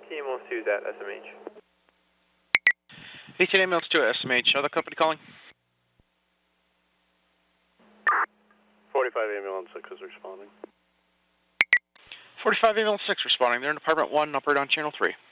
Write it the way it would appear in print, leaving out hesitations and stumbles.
18 ambulance 2 is at SMH. 18 ambulance 2 at SMH. Other company calling? 45 ambulance 6 is responding. 45 ambulance 6 responding. They're in Department 1, operate on channel 3.